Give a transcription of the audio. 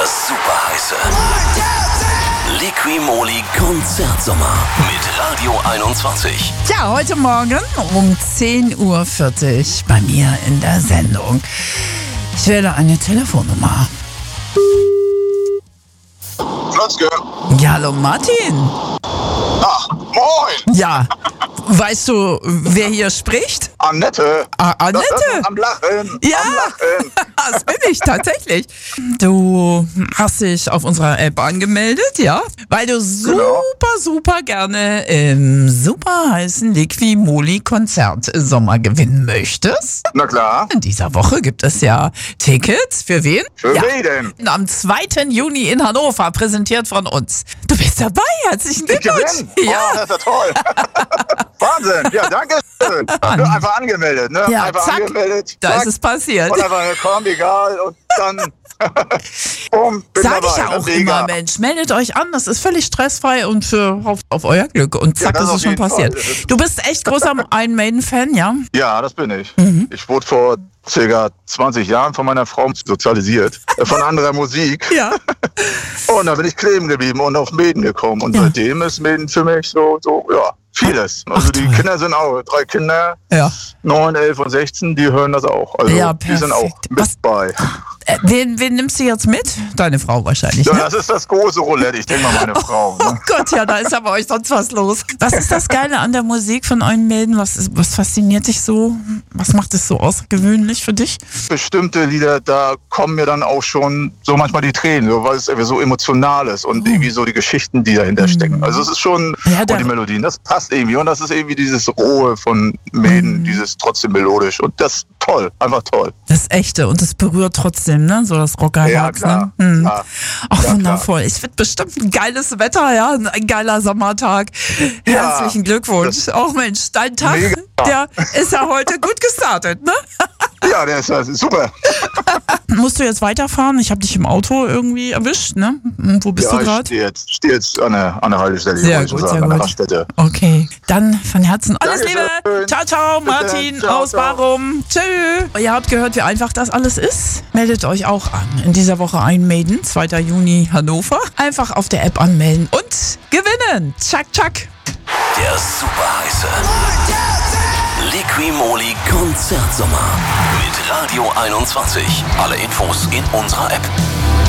Der superheiße Liqui-Moly Konzertsommer mit Radio 21. Ja, heute Morgen um 10.40 Uhr bei mir in der Sendung. Ich wähle eine Telefonnummer. Klotzke. Ja, hallo Martin. Ach, moin. Ja, weißt du, wer hier spricht? Annette. Annette? Das am Lachen. Ja, Am Lachen. das bin ich tatsächlich. Du hast dich auf unserer App angemeldet, ja? Weil du super gerne im super heißen Liqui-Moly Konzertsommer gewinnen möchtest. Na klar. In dieser Woche gibt es ja Tickets. Für wen? Für wen denn? Am 2. Juni in Hannover, präsentiert von uns. Du bist dabei, herzlichen Glückwunsch. Ja. Oh, das ist ja toll. Wahnsinn. Ja, danke schön. Einfach angemeldet, ne? Ja, einfach zack, angemeldet. da ist es passiert. Und einfach komm, egal. Und dann bumm, bin Sag dabei. ich ja auch immer, Mensch, meldet euch an, das ist völlig stressfrei und auf euer Glück. Und zack, Ja, das ist es auf schon jeden passiert. Fall. Du bist echt großer Iron Maiden-Fan, ja? Ja, das bin ich. Ich wurde vor ca. 20 Jahren von meiner Frau sozialisiert. Von anderer Musik. Ja. Und da bin ich kleben geblieben und auf Maiden gekommen. Und seitdem ist Maiden für mich so, ja, vieles. Also die Kinder sind auch, 3 Kinder, Ja. 9, 11 und 16, die hören das auch. Also Ja, die sind auch perfekt. mit bei. Wen nimmst du jetzt mit? Deine Frau wahrscheinlich, Ja, ne? das ist das große Roulette, ich denke mal meine Frau. Oh Ne? Gott, ja, da ist ja bei euch sonst was los. Was ist das Geile an der Musik von Iron Maiden? Was fasziniert dich so? Was macht es so außergewöhnlich für dich? Bestimmte Lieder, da kommen mir dann auch schon so manchmal die Tränen, so, weil es irgendwie so emotional ist und irgendwie so die Geschichten, die dahinter stecken. Also es ist schon, Ja, und die Melodien, das passt irgendwie. Und das ist irgendwie dieses Rohe von Maiden, dieses trotzdem melodisch. Und das ist toll, einfach toll. Das Echte und es berührt trotzdem, ne? So das Rockerherz, klar, ne? klar. Ach, Ja, wundervoll. Es wird bestimmt ein geiles Wetter, ja? Ein geiler Sommertag. Ja, Herzlichen Glückwunsch. Auch Mensch, dein Tag, Mega. der ist ja heute gut gestartet, ne? Ja, der ist super. Musst du jetzt weiterfahren? Ich habe dich im Auto irgendwie erwischt, ne? Wo bist du Ich gerade? stehe jetzt an der Haltestelle, Sehr wollte ich gut, schon sehr sagen, an der gut. Raststätte. Okay, dann von Herzen alles Dankeschön. Liebe. Ciao, ciao, Bitte. Martin Ciao, aus ciao. Warum. Tschö. Ihr habt gehört, wie einfach das alles ist. Meldet euch auch an. In dieser Woche Iron Maiden, 2. Juni Hannover. Einfach auf der App anmelden und gewinnen. Tschack, tschack. Der superheiße Liqui-Moly Konzertsommer mit Radio 21. Alle Infos in unserer App.